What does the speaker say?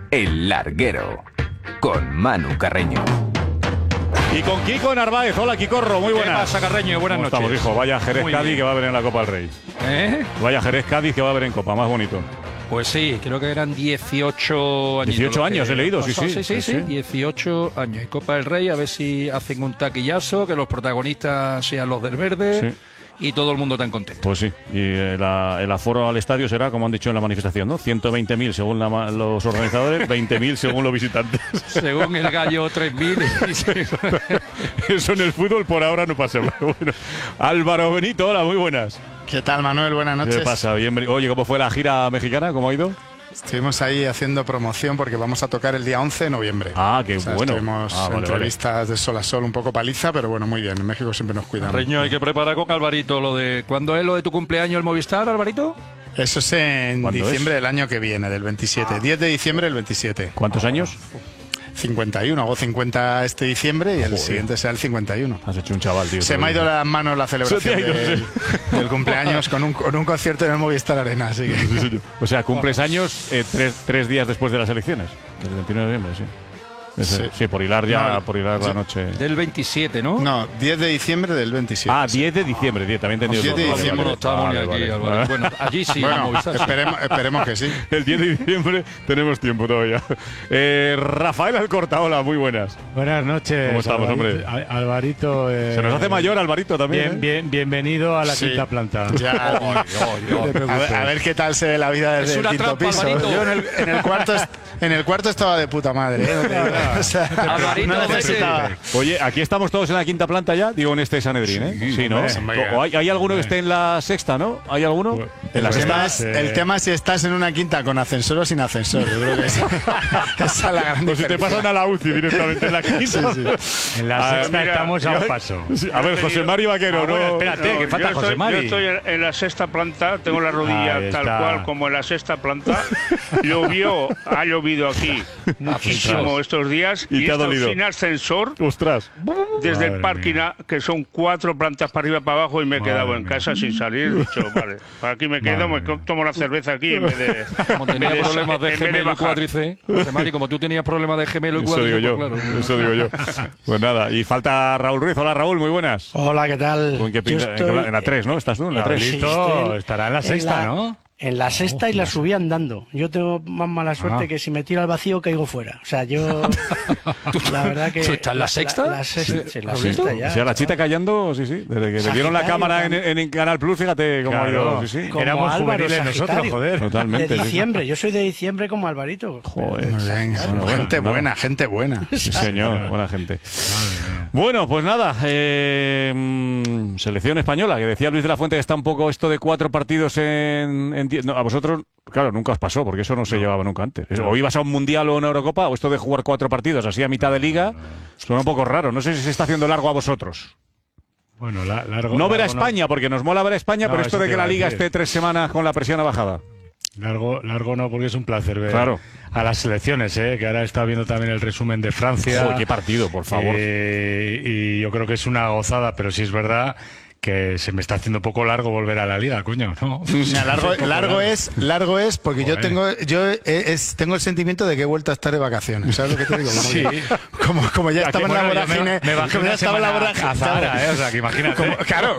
El Larguero, con Manu Carreño. Y con Kiko Narváez. Hola, Kikorro, muy buenas. ¿Qué pasa, Carreño? Buenas noches. Estamos, hijo. Vaya Jerez Muy Cádiz bien. que va a haber en la Copa del Rey. Vaya Jerez Cádiz que va a haber en Copa, más bonito. Pues sí, creo que eran 18 años. 18 años he leído, sí. 18 años. Y Copa del Rey, a ver si hacen un taquillazo, que los protagonistas sean los del verde. Sí. Y todo el mundo tan contento. Pues sí, y el aforo al estadio será, como han dicho en la manifestación, ¿no? 120.000 según los organizadores, 20.000 según los visitantes. Según el gallo, 3.000. Eso en el fútbol por ahora no pasa. Bueno, Álvaro Benito, hola, muy buenas. ¿Qué tal, Manuel? Buenas noches. ¿Qué pasa? Bienvenido. Oye, ¿cómo fue la gira mexicana? ¿Cómo ha ido? Estuvimos ahí haciendo promoción porque vamos a tocar el día 11 de noviembre. Ah, qué bueno. Estuvimos entrevistas de sol a sol, un poco paliza, pero bueno, muy bien. En México siempre nos cuidan. Carreño, hay que preparar con Alvarito lo de... ¿Cuándo es lo de tu cumpleaños el Movistar, Alvarito? Eso es en diciembre del año que viene, del 27. 10 de diciembre del 27. ¿Cuántos años? 51. Hago 50 este diciembre y el siguiente será el 51. Has hecho un chaval, tío. Se me ha ido las manos la celebración del cumpleaños con un concierto en el Movistar Arena. Así que. O sea, cumples años tres días después de las elecciones. El 29 de noviembre, sí. Sí, por hilar la noche. Del 27, ¿no? No, 10 de diciembre del 27. Ah, 10 de diciembre, también entendido. 10 de diciembre. No estábamos ni aquí, Álvaro. Bueno, allí sí. Bueno, Movistar, sí. esperemos que sí. El 10 de diciembre tenemos tiempo todavía. Rafael Alcorta, hola, muy buenas. Buenas noches. ¿Cómo estamos, hombre? Alvarito. Se nos hace mayor Alvarito también. Bienvenido a la quinta planta. Ya. A ver qué tal se ve la vida desde Es el una quinto trampa, piso. Alvarito. Yo en el cuarto estaba de puta madre. O sea, Alvarito, no necesitaba. Oye, aquí estamos todos en la quinta planta ya, digo en este Sanedrín, ¿eh? Sí, ¿no? ¿O hay alguno que esté en la sexta, ¿no? ¿Hay alguno? En la sexta. El tema es si estás en una quinta con ascensor o sin ascensor. Yo creo que esa es la gran O si te diferencia. pasan a la UCI directamente en la quinta. En la sexta mira, estamos a un paso. Sí, a ver, José Mari Vaquero, ¿no? Bueno, espérate, que falta José Mari. Yo estoy en la sexta planta, tengo la rodilla Ahí tal está. cual como en la sexta planta. Ha llovido aquí muchísimo estos días Y y te ha esto dolido. sin ascensor Ostras. desde el Madre parking, mía. que son 4 plantas para arriba para abajo y me he quedado en mía. casa sin salir. He dicho, vale, para aquí me quedo, Madre me tomo la cerveza aquí en vez de. Como tenía en vez problemas de en vez gemelo y bajar. cuádriceps, José Mari, como tú tenías problemas de gemelo y Eso digo cuádriceps, yo. pues claro. Eso digo yo. Pues nada, y falta Raúl Ruiz. Hola, Raúl, muy buenas. Hola, ¿qué tal? ¿En qué pinta? Yo estoy En la 3, ¿no? ¿Estás tú en la 3? Sí, Raulito estoy estará en la sexta, ¿no? En la sexta y la subí andando. Yo tengo más mala suerte que si me tiro al vacío caigo fuera. O sea, yo... la verdad que... ¿Tú estás en la sexta? La sexta, sí, la Sí. sexta ya. O sea, la chita callando, sí. Desde que le dieron la Sagitario cámara también. en Canal Plus, fíjate cómo ha ido. Claro. Sí. Como Éramos Álvaro juveniles nosotros, Sagitario. joder. Totalmente. De sí. diciembre. Yo soy de diciembre como Alvarito. Joder. Muy bien. Gente buena, gente buena. Sí, señor, buena gente. Bueno, pues nada, selección española, que decía Luis de la Fuente que está un poco esto de 4 partidos en 10. No, a vosotros, claro, nunca os pasó, porque eso no se llevaba nunca antes. O ibas a un Mundial o una Eurocopa, o esto de jugar 4 partidos así a mitad de liga, suena un poco raro. No sé si se está haciendo largo a vosotros. Bueno, largo. No ver a largo España, porque nos mola ver a España, No, pero esto eso de te que iba la a liga decir. esté 3 semanas con la presión a bajada. Largo no, porque es un placer ver Claro. a las selecciones, que ahora he estado viendo también el resumen de Francia. Joder, qué partido, por favor. Y yo creo que es una gozada, pero sí es verdad que se me está haciendo un poco largo volver a la liga, coño, ¿no? Mira, largo es porque yo tengo el sentimiento de que he vuelto a estar de vacaciones. ¿Sabes lo que te digo? Sí. Como ya estaba en la Bueno, yo vorágine. me bajé como ya una estaba en la semana vorágine. a Zahara, o sea, que imagínate. Claro,